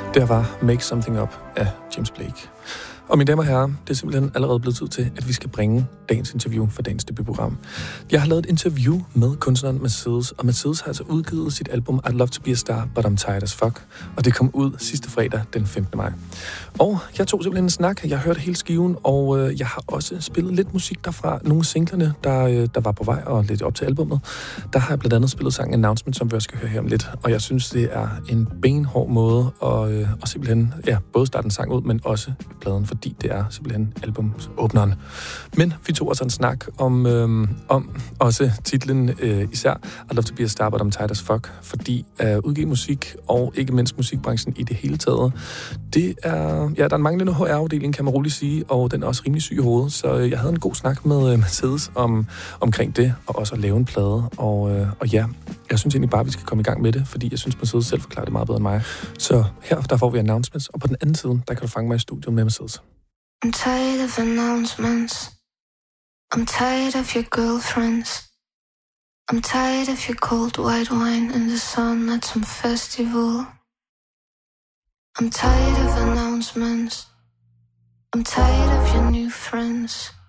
Der var Make Something Up af James Blake. Og mine damer og herrer, det er simpelthen allerede blevet tid til, at vi skal bringe dagens interview for dagens debutprogram. Jeg har lavet et interview med kunstneren Mercedes, og Mercedes har altså udgivet sit album I'd Love to Be a Star, But I'm Tired as Fuck, og det kom ud sidste fredag den 15. maj. Og jeg tog simpelthen en snak, jeg hørte hele skiven, og jeg har også spillet lidt musik derfra. Nogle af singlerne, der var på vej og lidt op til albummet, der har jeg blandt andet spillet sangen Announcement, som vi også skal høre her om lidt. Og jeg synes, det er en benhård måde at simpelthen både starte en sang ud, men også pladen, fordi det er simpelthen albumsåbneren. Men vi tog også en snak om også titlen især I'd Love to Be a Star, But I'm Tired as Fuck, fordi at udgive musik og ikke mindst musikbranchen i det hele taget, det er, der er en manglende HR-afdeling, kan man roligt sige, og den er også rimelig syg i hovedet, så jeg havde en god snak med Mercedes omkring det, og også at lave en plade, og ja, jeg synes egentlig bare, vi skal komme i gang med det, fordi jeg synes, Mercedes selv forklarer det meget bedre end mig. Så her, der får vi announcements, og på den anden side, der kan du fange mig i studiet med Mercedes. I'm tired of announcements. I'm tired of your girlfriends. I'm tired of your cold white wine in the sun at some festival. I'm tired of announcements. I'm tired of your new friends.